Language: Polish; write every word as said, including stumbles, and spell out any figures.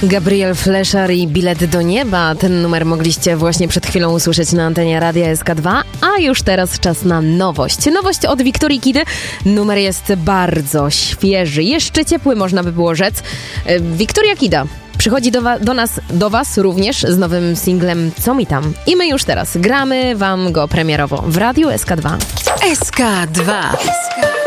Gabriel Fleszar i Bilet do nieba. Ten numer mogliście właśnie przed chwilą usłyszeć na antenie Radia S K dwa, a już teraz czas na nowość. Nowość od Wiktorii Kidy. Numer jest bardzo świeży, jeszcze ciepły można by było rzec. Wiktoria Kida przychodzi do, wa- do nas, do was również z nowym singlem Co mi tam? I my już teraz gramy wam go premierowo w Radiu S K dwa. S K dwa. S K